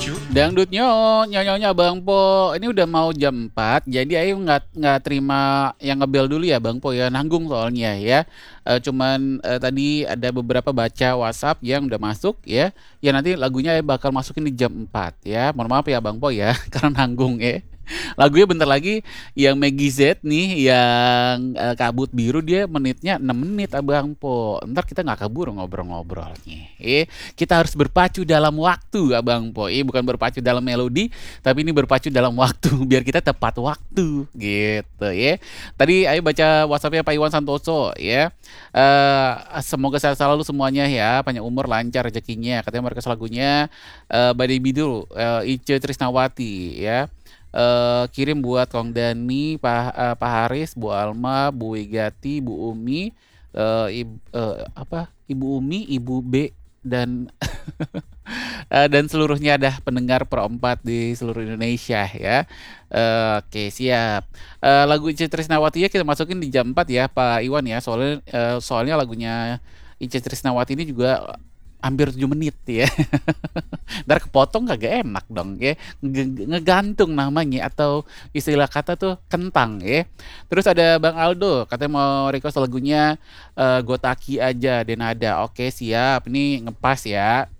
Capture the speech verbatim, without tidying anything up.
Dangdutnya, nyonya Bang Po. Ini udah mau jam empat, jadi ayo nggak nggak terima yang ngebel dulu ya Bang Po ya, nanggung soalnya ya. Eh, cuman eh, tadi ada beberapa baca WhatsApp yang udah masuk ya. Ya nanti lagunya Ayo bakal masukin di jam empat ya. Mohon maaf ya Bang Po ya, karena nanggung ya. Lagunya bentar lagi yang Meggy Z nih yang eh, kabut biru dia menitnya enam menit Abang Po. Ntar kita nggak kabur ngobrol-ngobrolnya. Eh, kita harus berpacu dalam waktu Abang Po. Eh, bukan berpacu dalam melodi, tapi ini berpacu dalam waktu biar kita tepat waktu gitu ya. Tadi ayo baca WhatsAppnya Pak Iwan Santoso ya. Eh, semoga sehat selalu semuanya ya, panjang umur, lancar rezekinya. Katanya mereka lagunya eh Badai Bidu, eh, Ice Trisnawati ya. Eh, kirim buat Kong Dani, Pak eh, Pak Haris, Bu Alma, Bu Wigati, Bu Umi, eh, Ib- eh, apa? Ibu Umi, Ibu B dan eh, dan seluruhnya ada pendengar perempat di seluruh Indonesia ya. Eh, oke, siap. Eh, lagu Ica Trisnawati ya kita masukin di jam empat ya, Pak Iwan ya. Soalnya eh, soalnya lagunya Ica Trisnawati ini juga hampir tujuh menit ya. Ntar kepotong kagak enak dong ya. Nge- ngegantung namanya atau istilah kata tuh kentang ya. Terus ada Bang Aldo katanya mau request lagunya eh, Gotaki aja Denada. Oke siap. Ini ngepas ya.